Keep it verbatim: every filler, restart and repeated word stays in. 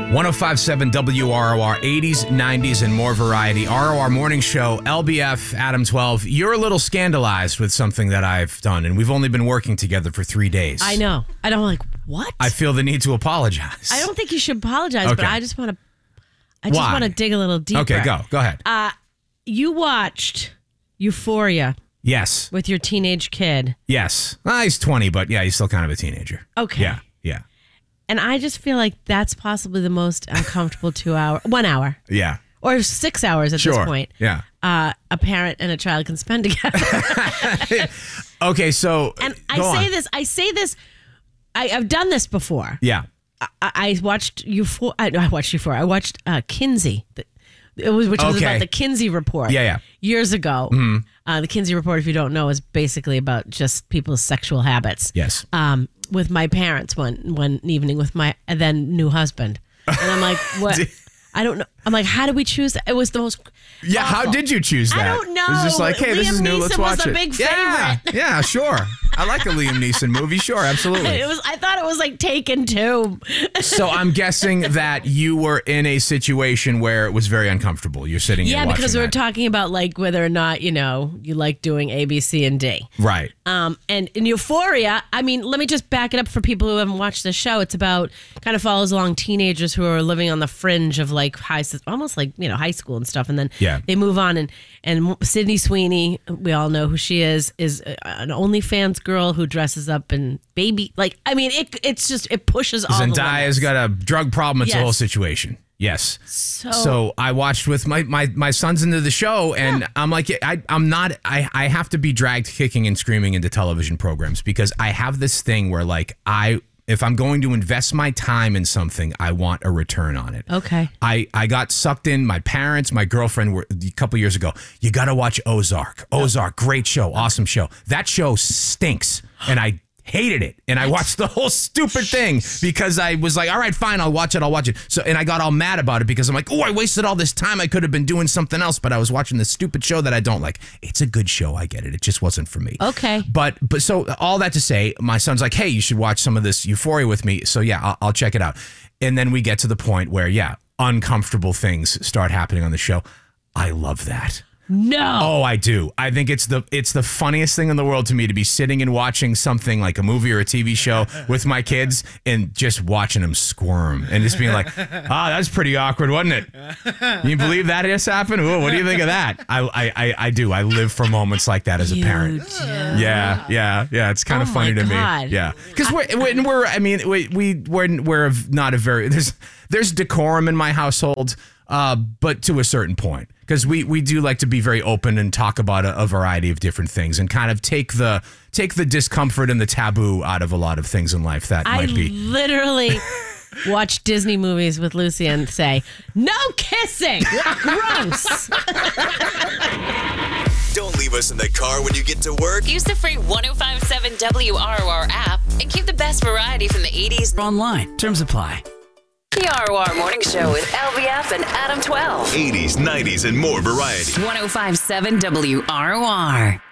one oh five point seven W R O R, eighties, nineties, and more variety. R O R Morning Show, L B F, Adam twelve. You're a little scandalized with something that I've done, and we've only been working together for three days. I know. I don't like, what? I feel the need to apologize. I don't think you should apologize, Okay. but I just want to, I just Why? want to dig a little deeper. Okay, go. Go ahead. Uh, you watched Euphoria Yes. with your teenage kid. Yes. Well, he's twenty, but yeah, he's still kind of a teenager. Okay. Yeah. Yeah. And I just feel like that's possibly the most uncomfortable two hour, one hour, Yeah. or six hours at Sure. this point. Yeah. Uh, a parent and a child can spend together. Okay, so And I go say on. this, I say this, I, I've done this before. Yeah. I, I watched Euphoria. I, I watched Euphoria. I watched uh, Kinsey. The, it was which was Okay. about the Kinsey report. Yeah, yeah. Years ago, mm-hmm. uh, the Kinsey report, if you don't know, is basically about just people's sexual habits. Yes. Um, with my parents one one evening with my then new husband, and I'm like, what? I don't know. I'm like, how did we choose that? It was the most. Yeah, awful. how did you choose that? I don't know. It was just like, hey, this Liam is new. Neeson Let's was watch a it. big yeah, favorite. yeah, sure. I like a Liam Neeson movie. Sure, absolutely. It was. I thought it was like Taken too. So I'm guessing that you were in a situation where it was very uncomfortable. You're sitting Yeah, here watching because we were that. talking about like whether or not you know you like doing A, B, C, and D. Right. Um, and in Euphoria, I mean, let me just back it up for people who haven't watched the show. It's about kind of follows along teenagers who are living on the fringe of like high, almost like you know high school and stuff, and then Yeah. they move on. And and Sydney Sweeney, we all know who she is, is an OnlyFans girl who dresses up in baby. Like, I mean, it it's just it pushes all. Zendaya's the got a drug problem. It's a Yes. whole situation. Yes. So, So I watched with my, my, my sons into the show, and I'm like, I, I'm not, I, I have to be dragged kicking and screaming into television programs because I have this thing where like I, if I'm going to invest my time in something, I want a return on it. Okay. I, I got sucked in. My parents, my girlfriend were a couple years ago. You got to watch Ozark. Ozark, great show, awesome show. That show stinks, and I hated it. And I watched the whole stupid thing because I was like, all right, fine, I'll watch it, I'll watch it. So, and I got all mad about it because I'm like, oh, I wasted all this time. I could have been doing something else, but I was watching this stupid show that I don't like. It's a good show, I get it. It just wasn't for me. Okay. But but so all that to say, my son's like, hey, you should watch some of this Euphoria with me. So yeah, I'll, I'll check it out. And then we get to the point where, yeah, uncomfortable things start happening on the show. I love that. No. Oh, I do. I think it's the it's the funniest thing in the world to me to be sitting and watching something like a movie or a T V show with my kids and just watching them squirm and just being like, ah, that's pretty awkward, wasn't it? You believe that just happened? Ooh, what do you think of that? I I I, I do. I live for moments like that as a You parent. do. Yeah, yeah, yeah. It's kind of Oh funny my to God. me. Yeah, because we're, we're we're I mean we we we're we're not a very there's there's decorum in my household. Uh, but to a certain point, because we, we do like to be very open and talk about a, a variety of different things and kind of take the take the discomfort and the taboo out of a lot of things in life that I might be. literally watch Disney movies with Lucy and say, no kissing. Gross. Don't leave us in the car when you get to work. Use the free one oh five point seven W R O R app and keep the best variety from the eighties. Online. Terms apply. The R O R Morning Show with L B F and Adam twelve. eighties, nineties, and more variety. one oh five point seven W R O R.